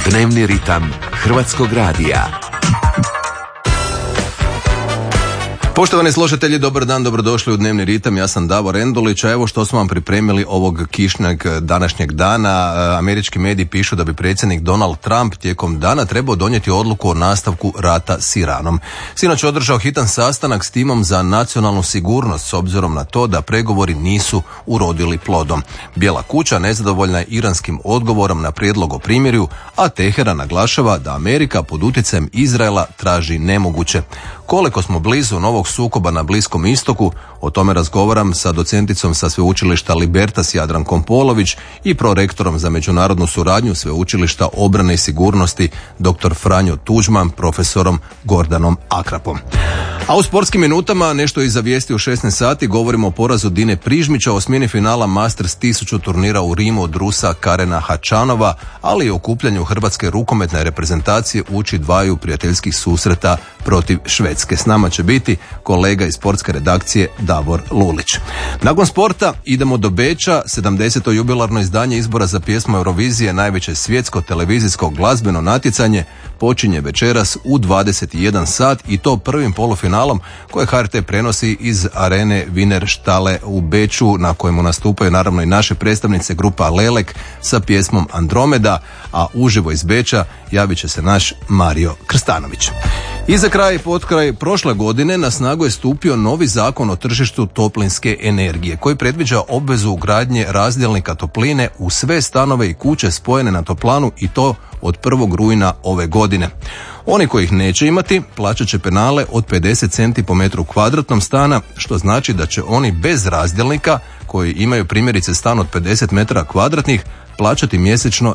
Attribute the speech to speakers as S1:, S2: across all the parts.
S1: Dnevni ritam Hrvatskog radija.
S2: Poštovani slušatelji, dobar dan, dobrodošli u Dnevni ritam. Ja sam Davor Endulić, a evo što smo vam pripremili ovog kišnog današnjeg dana. Američki mediji pišu da bi predsjednik Donald Trump tijekom dana trebao donijeti odluku o nastavku rata s Iranom. Sinoć je održao hitan sastanak s timom za nacionalnu sigurnost s obzirom na to da pregovori nisu urodili plodom. Bijela kuća nezadovoljna je iranskim odgovorom na prijedlog o primirju, a Teheran naglašava da Amerika pod utjecajem Izraela traži nemoguće. Koliko smo blizu novog sukoba na Bliskom istoku, o tome razgovaram sa docenticom sa sveučilišta Libertas Jadrankom Polović i prorektorom za međunarodnu suradnju sveučilišta obrane i sigurnosti dr. Franjo Tuđman, profesorom Gordanom Akrapom. A u sportskim minutama nešto iza vijesti u 16 sati govorimo o porazu Dine Prižmića o smjeni finala Masters 1000 turnira u Rimu od Rusa Karena Hačanova, ali i o okupljanju hrvatske rukometne reprezentacije uoči dvaju prijateljskih susreta protiv Švedske. S nama će biti kolega iz sportske redakcije Davor Lulić. Nakon sporta idemo do Beča. 70. jubilarno izdanje izbora za pjesmu Eurovizije, najveće svjetsko televizijsko glazbeno natjecanje, počinje večeras u 21 sat i to prvim polufinalom koje HRT prenosi iz arene Wienerstalle u Beču, na kojemu nastupaju naravno i naše predstavnice grupa Lelek sa pjesmom Andromeda, a uživo iz Beča javit će se naš Mario Krstanović. I za kraj, potkraj prošle godine na snagu je stupio novi zakon o tržištu toplinske energije koji predviđa obvezu ugradnje razdjelnika topline u sve stanove i kuće spojene na toplanu i to od 1. rujna ove godine. Oni koji ih neće imati plaćat će penale od 50 centi po metru kvadratnom stana, što znači da će oni bez razdjelnika koji imaju primjerice stan od 50 metara kvadratnih plaćati mjesečno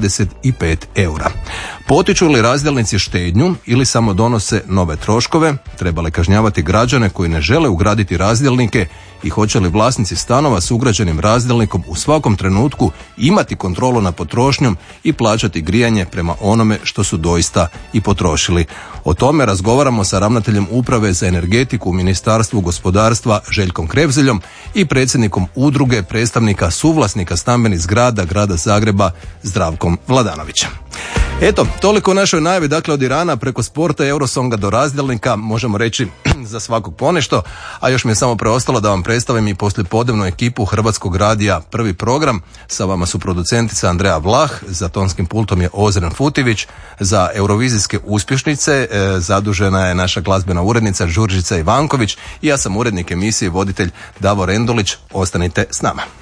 S2: 25 eura. Potiču li razdjelnici štednju ili samo donose nove troškove? Treba li kažnjavati građane koji ne žele ugraditi razdjelnike i hoće li vlasnici stanova s ugrađenim razdjelnikom u svakom trenutku imati kontrolu nad potrošnjom i plaćati grijanje prema onome što su doista i potrošili? O tome razgovaramo sa ravnateljem Uprave za energetiku u Ministarstvu gospodarstva Željkom Krevzeljom i predsjednikom udruge predstavnika suvlasnika stambenih zgrada Grada Zagreba Zdravkom Vladanovićem. Eto, toliko o našoj najavi, dakle od Irana preko sporta, Eurosonga do razdjelnika, možemo reći za svakog ponešto, a još mi je samo preostalo da vam predstavim i poslijepodnevnu ekipu Hrvatskog radija Prvi program. Sa vama su producentica Andreja Vlah, za tonskim pultom je Ozren Futivić, za eurovizijske uspješnice zadužena je naša glazbena urednica Đurđica Ivanković i ja sam urednik emisije i voditelj Davor Endulić. Ostanite s nama.